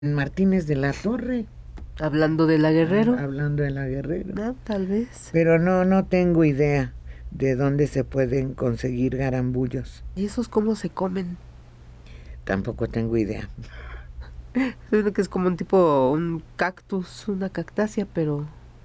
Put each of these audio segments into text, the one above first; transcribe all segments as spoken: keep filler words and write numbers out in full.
Martínez de la Torre. Hablando de la Guerrero. Hablando de la Guerrero. No, tal vez. Pero no, no tengo idea de dónde se pueden conseguir garambullos. ¿Y esos cómo se comen? Tampoco tengo idea. Creo que es como un tipo, un cactus, una cactácea, pero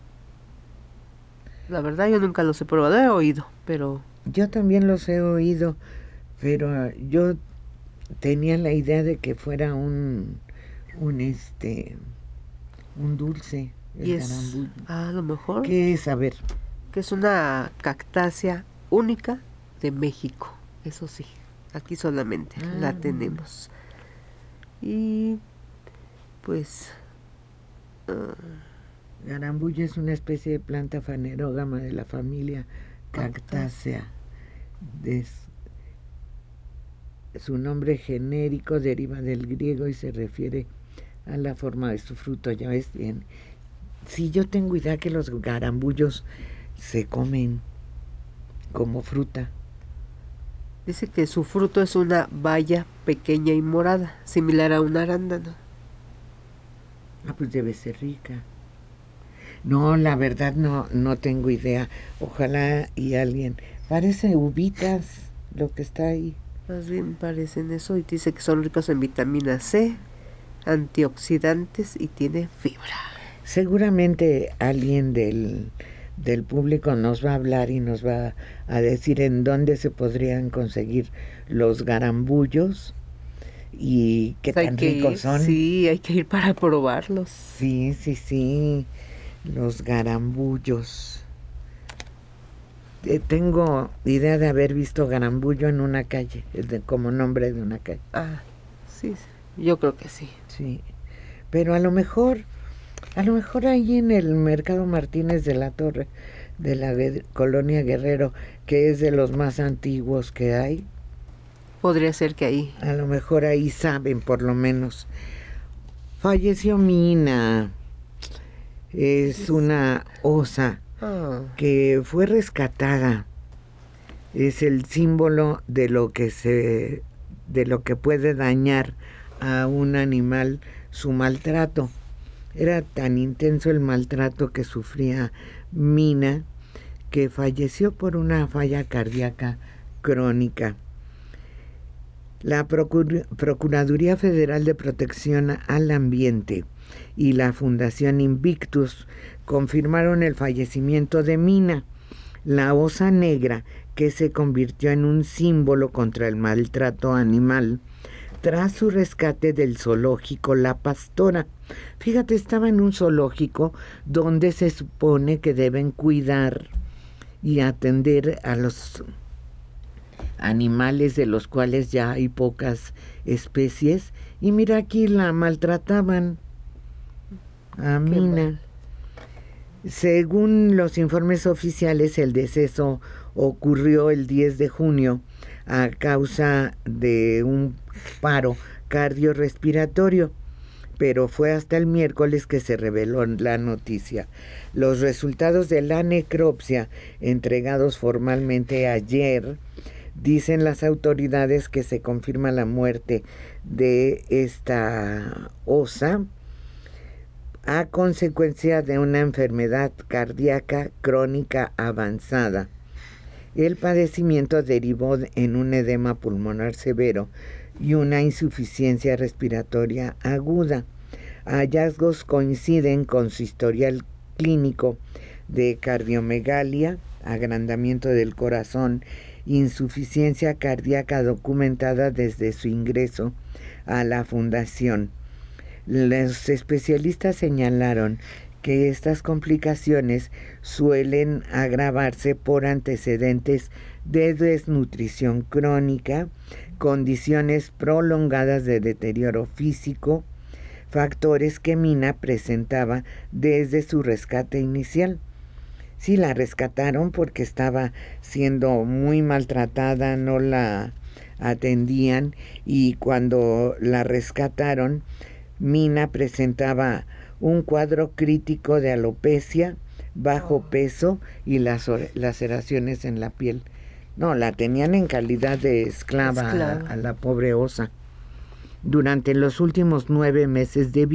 la verdad yo nunca los he probado, he oído, pero... Yo también los he oído, pero yo tenía la idea de que fuera un, un este, un dulce, el ¿Y es, garambullo. a lo mejor? ¿Qué es? A ver. Que es una cactácea única de México, eso sí, aquí solamente ah. la tenemos. Y pues... Uh, Garambullo es una especie de planta fanerógama de la familia Cactaceae. Des, su nombre genérico deriva del griego y se refiere a la forma de su fruto. Ya ves bien. Sí, yo tengo idea que los garambullos se comen como fruta. Dice que su fruto es una baya pequeña y morada, similar a un arándano. Ah, pues debe ser rica. No, la verdad no, no tengo idea. Ojalá y alguien. Parece uvitas lo que está ahí. Más bien parecen eso y dice que son ricos en vitamina C, antioxidantes y tiene fibra. Seguramente alguien del, del público nos va a hablar y nos va a decir en dónde se podrían conseguir los garambullos y qué hay tan que ricos ir, son. Sí, hay que ir para probarlos. Sí, sí, sí, los garambullos. Eh, tengo idea de haber visto garambullo en una calle, de, como nombre de una calle. Ah, sí, yo creo que sí. Sí, pero a lo mejor, a lo mejor ahí en el Mercado Martínez de la Torre, de la de Colonia Guerrero, que es de los más antiguos que hay. Podría ser que ahí. A lo mejor ahí saben, por lo menos. Falleció Mina. Es una osa oh. que fue rescatada. Es el símbolo de lo que se, de lo que puede dañar a un animal su maltrato. Era tan intenso el maltrato que sufría Mina que falleció por una falla cardíaca crónica. La Procur- Procuraduría Federal de Protección al Ambiente y la Fundación Invictus confirmaron el fallecimiento de Mina, la osa negra que se convirtió en un símbolo contra el maltrato animal tras su rescate del zoológico La Pastora. Fíjate, estaba en un zoológico donde se supone que deben cuidar y atender a los animales de los cuales ya hay pocas especies, y mira, aquí la maltrataban a Mina. Según los informes oficiales, el deceso ocurrió el diez de junio a causa de un paro cardiorrespiratorio, pero fue hasta el miércoles que se reveló la noticia. Los resultados de la necropsia, entregados formalmente ayer, dicen las autoridades que se confirma la muerte de esta osa a consecuencia de una enfermedad cardíaca crónica avanzada. El padecimiento derivó en un edema pulmonar severo y una insuficiencia respiratoria aguda. Hallazgos coinciden con su historial clínico de cardiomegalia, agrandamiento del corazón, insuficiencia cardíaca documentada desde su ingreso a la fundación. Los especialistas señalaron que estas complicaciones suelen agravarse por antecedentes de desnutrición crónica, condiciones prolongadas de deterioro físico, factores que Mina presentaba desde su rescate inicial. Sí, la rescataron porque estaba siendo muy maltratada, no la atendían, y cuando la rescataron, Mina presentaba un cuadro crítico de alopecia, bajo peso y las laceraciones en la piel. No, la tenían en calidad de esclava, esclava. A, a la pobre osa. Durante los últimos nueve meses de